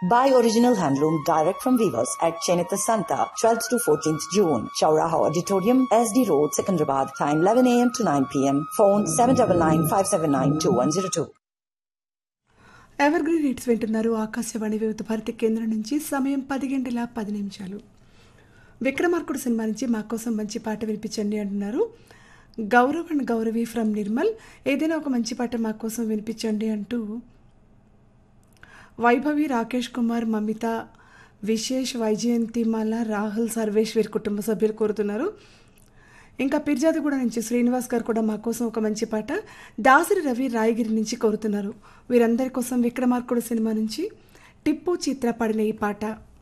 Buy original handloom direct from weavers at Chenita Santa, 12th to 14th June. Chauraha Auditorium, SD Road, Secunderabad. Time 11 a.m. to 9 p.m. Phone 799-579-2102. Ever green hits వింటున్నారు ఆకాశవాణి వివిధ భారతి కేంద్రం నుంచి. సమయం 10:10. విక్రమార్కుడు cinema నుంచి మా కోసం మంచి పాట వినిపించండి అంటున్నారు గౌరవ్ అండ్ గౌరవి ఫ్రమ్ నిర్మల్. ఏదైనా ఒక మంచి పాట మా కోసం వినిపించండి అంటూ వైభవి, రాకేష్ కుమార్, మమిత, విశేష్, వైజయంతిమాల, రాహుల్, సర్వేష్ వీరి కుటుంబ సభ్యులు కోరుతున్నారు. ఇంకా పిర్జాదిగూడ నుంచి శ్రీనివాస్ గారు కూడా మా కోసం ఒక మంచి పాట, దాసరి రవి రాయగిరి నుంచి కోరుతున్నారు. వీరందరి కోసం విక్రమార్కుడు సినిమా నుంచి టిప్పు చిత్ర పాడిన ఈ పాట.